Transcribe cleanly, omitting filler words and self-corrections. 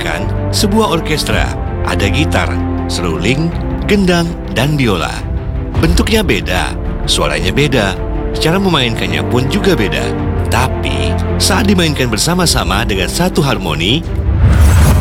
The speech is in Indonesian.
membayangkan sebuah orkestra. Ada gitar, seruling, gendang, dan biola. Bentuknya beda, suaranya beda, cara memainkannya pun juga beda. Tapi, saat dimainkan bersama-sama dengan satu harmoni,